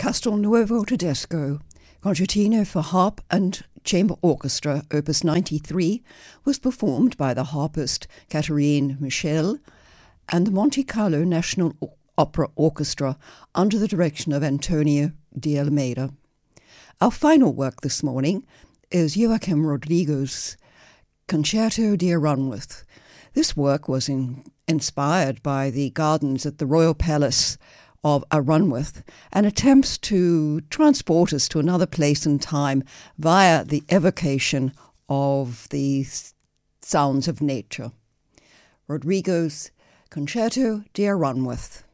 Castelnuovo Tedesco, Concertino for Harp and Chamber Orchestra, Opus 93, was performed by the harpist Catherine Michel and the Monte Carlo National Opera Orchestra under the direction of Antonio de Almeida. Our final work this morning is Joaquim Rodrigo's Concerto de Aranjuez. This work was inspired by the gardens at the Royal Palace of Aranjuez and attempts to transport us to another place and time via the evocation of the sounds of nature. Rodrigo's Concerto de Aranjuez.